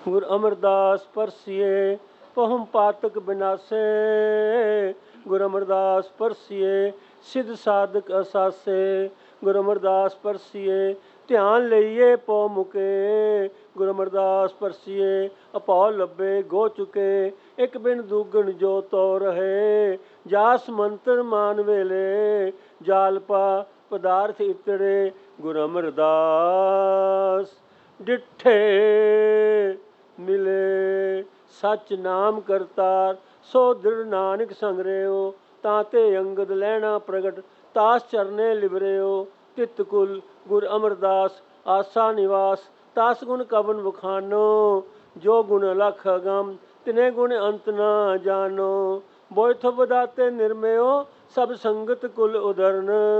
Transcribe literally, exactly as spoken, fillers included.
ਗੁਰ ਅਮਰਦਾਸ ਪਰਸੀਏ ਪਹੁਮ ਪਾਤਕ ਬਿਨਾਸੇ। ਗੁਰ ਅਮਰਦਾਸ ਪਰਸੀਏ ਸਿੱਧ ਸਾਧਕ ਅਸਾਸੇ। ਗੁਰ ਅਮਰਦਾਸ ਪਰਸੀਏ ਧਿਆਨ ਲਈਏ ਪਉ ਮੁਕੇ। ਗੁਰ ਅਮਰਦਾਸ ਪਰਸੀਏ ਅਪਉ ਲੱਭੇ ਗੋ ਚੁਕੇ। ਇੱਕ ਬਿਨ ਦੂਗਣ ਜੋ ਤੋ ਰਹੇ। ਜਾਸ ਮੰਤਰ ਮਾਨ ਵੇਲੇ ਜਾਲਪਾ ਪਦਾਰਥ ਇਤੜੇ। ਗੁਰ ਅਮਰਦਾਸ ਡਿਠੇ ਮਿਲੇ ਸੱਚ ਨਾਮ ਕਰਤਾਰ। ਸੋ ਦ੍ਰਿੜ ਨਾਨਕ ਸੰਗ ਰਹਿਓ ਤਾਂ ਤੇ ਅੰਗਦ ਲੈਣਾ ਪ੍ਰਗਟ। ਤਾਸ ਚਰਨੇ ਲਿਵਰਿਓ ਤਿਤ ਕੁਲ ਗੁਰ ਅਮਰਦਾਸ ਆਸਾ ਨਿਵਾਸ। ਤਾਸ ਗੁਣ ਕਵਨ ਵਖਾਨੋ ਜੋ ਗੁਣ ਅਲਖ ਅਗਮ। ਤਿਨੇ ਗੁਣ ਅੰਤ ਨਾ ਜਾਣੋ ਬੋਇਥ ਵਧਾਤੇ ਨਿਰਮਿਓ। ਸਭ ਸੰਗਤ ਕੁਲ ਉਦਰਨ